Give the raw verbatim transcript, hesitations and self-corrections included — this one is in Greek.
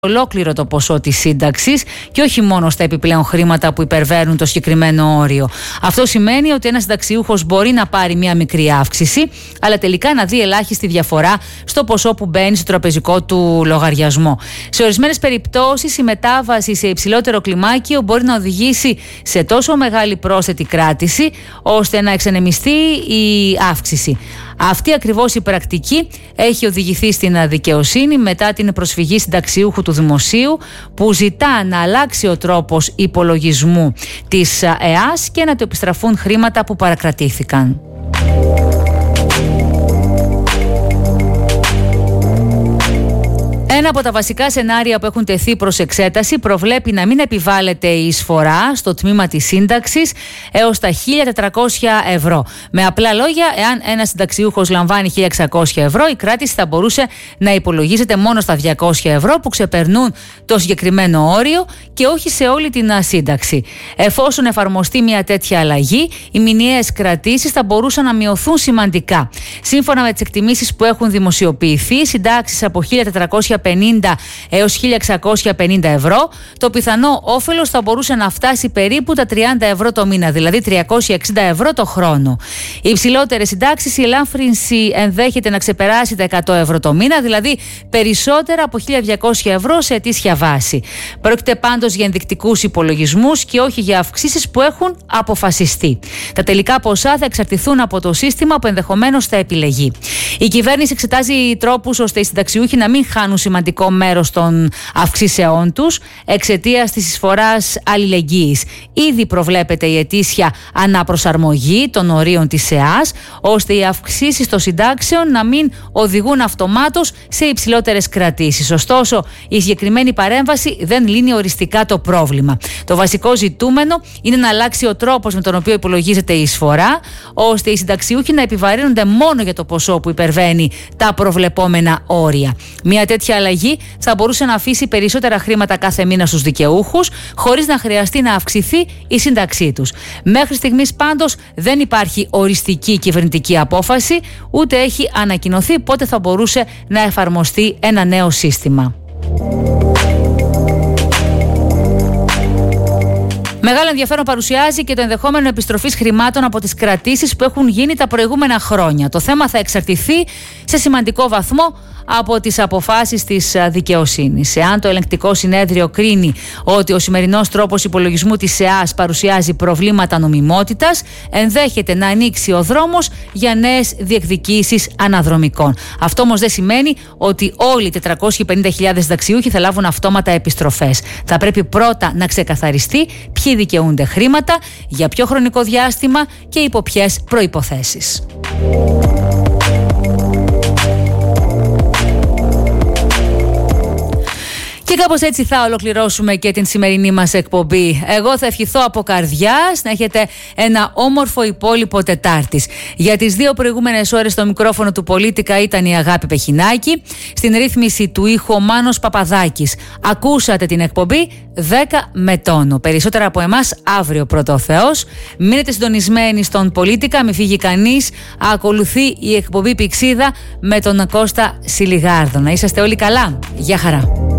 ολόκληρο το ποσό της σύνταξης και όχι μόνο στα επιπλέον χρήματα που υπερβαίνουν το συγκεκριμένο όριο. Αυτό σημαίνει ότι ένας συνταξιούχος μπορεί να πάρει μια μικρή αύξηση, αλλά τελικά να δει ελάχιστη διαφορά στο ποσό που μπαίνει στο τραπεζικό του λογαριασμό. Σε ορισμένες περιπτώσεις, η μετάβαση σε υψηλότερο κλιμάκιο μπορεί να οδηγήσει σε τόσο μεγάλη πρόσθετη κράτηση, ώστε να εξανεμιστεί η αύξηση. Αυτή ακριβώς η πρακτική έχει οδηγηθεί στην δικαιοσύνη μετά την προσφυγή συνταξιούχου του Δημοσίου, που ζητά να αλλάξει ο τρόπος υπολογισμού της ΕΑΣ και να του επιστραφούν χρήματα που παρακρατήθηκαν. Ένα από τα βασικά σενάρια που έχουν τεθεί προς εξέταση προβλέπει να μην επιβάλλεται η εισφορά στο τμήμα της σύνταξης έως τα χίλια τετρακόσια ευρώ. Με απλά λόγια, εάν ένας συνταξιούχος λαμβάνει χίλια εξακόσια ευρώ, η κράτηση θα μπορούσε να υπολογίζεται μόνο στα διακόσια ευρώ που ξεπερνούν το συγκεκριμένο όριο και όχι σε όλη την σύνταξη. Εφόσον εφαρμοστεί μια τέτοια αλλαγή, οι μηνιαίες κρατήσεις θα μπορούσαν να μειωθούν σημαντικά. Σύμφωνα με τις εκτιμήσεις που έχουν δημοσιοποιηθεί, συντάξεις από χίλια τετρακόσια πενήντα έως χίλια εξακόσια πενήντα ευρώ, το πιθανό όφελος θα μπορούσε να φτάσει περίπου τα τριάντα ευρώ το μήνα, δηλαδή τριακόσια εξήντα ευρώ το χρόνο. Οι υψηλότερες συντάξεις, η ελάφρυνση ενδέχεται να ξεπεράσει τα εκατό ευρώ το μήνα, δηλαδή περισσότερα από χίλια διακόσια ευρώ σε ετήσια βάση. Πρόκειται πάντως για ενδεικτικούς υπολογισμούς και όχι για αυξήσεις που έχουν αποφασιστεί. Τα τελικά ποσά θα εξαρτηθούν από το σύστημα που ενδεχομένως θα επιλεγεί. Η κυβέρνηση εξετάζει τρόπους ώστε οι συνταξιούχοι να μην χάνουν σημαντικό μέρος των αυξήσεών τους εξαιτίας της εισφοράς αλληλεγγύης. Ήδη προβλέπεται η ετήσια αναπροσαρμογή των ορίων της ΕΑΣ, ώστε οι αυξήσεις των συντάξεων να μην οδηγούν αυτομάτως σε υψηλότερες κρατήσεις. Ωστόσο, η συγκεκριμένη παρέμβαση δεν λύνει οριστικά το πρόβλημα. Το βασικό ζητούμενο είναι να αλλάξει ο τρόπος με τον οποίο υπολογίζεται η εισφορά, ώστε οι συνταξιούχοι να επιβαρύνονται μόνο για το ποσό που υπερβαίνει τα προβλεπόμενα όρια. Μια τέτοια αλλαγή θα μπορούσε να αφήσει περισσότερα χρήματα κάθε μήνα στους δικαιούχους, χωρίς να χρειαστεί να αυξηθεί η σύνταξή τους. Μέχρι στιγμής πάντως δεν υπάρχει οριστική κυβερνητική απόφαση, ούτε έχει ανακοινωθεί πότε θα μπορούσε να εφαρμοστεί ένα νέο σύστημα. Μεγάλο ενδιαφέρον παρουσιάζει και το ενδεχόμενο επιστροφής χρημάτων από τις κρατήσεις που έχουν γίνει τα προηγούμενα χρόνια. Το θέμα θα εξαρτηθεί σε σημαντικό βαθμό από τις αποφάσεις της δικαιοσύνης. Εάν το ελεγκτικό συνέδριο κρίνει ότι ο σημερινός τρόπος υπολογισμού της ΕΑΣ παρουσιάζει προβλήματα νομιμότητας, ενδέχεται να ανοίξει ο δρόμος για νέες διεκδικήσεις αναδρομικών. Αυτό όμως δεν σημαίνει ότι όλοι οι τετρακόσιοι πενήντα χιλιάδες συνταξιούχοι θα λάβουν αυτόματα επιστροφές. Θα πρέπει πρώτα να ξεκαθαριστεί ποιοι δικαιούνται χρήματα, για ποιο χρονικό διάστημα και υπό ποιες προϋποθέσεις. Και κάπως έτσι θα ολοκληρώσουμε και την σημερινή μας εκπομπή. Εγώ θα ευχηθώ από καρδιάς να έχετε ένα όμορφο υπόλοιπο Τετάρτης. Για τις δύο προηγούμενες ώρες στο μικρόφωνο του Πολίτικα ήταν η Αγάπη Πεχινάκη. Στην ρύθμιση του ήχου ο Μάνος Παπαδάκης. Ακούσατε την εκπομπή δέκα με τόνο. Περισσότερα από εμάς αύριο, πρώτο ο Θεός. Μείνετε συντονισμένοι στον Πολίτικα, μην φύγει κανείς. Ακολουθεί η εκπομπή Πηξίδα με τον Κώστα Σιλιγάρδο. Να είσαστε όλοι καλά. Γεια χαρά.